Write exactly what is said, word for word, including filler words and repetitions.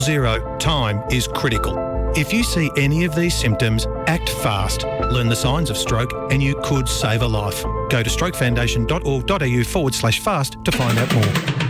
zero. Time is critical. If you see any of these symptoms, act fast. Learn the signs of stroke and you could save a life. Go to strokefoundation.org.au forward slash fast to find out more.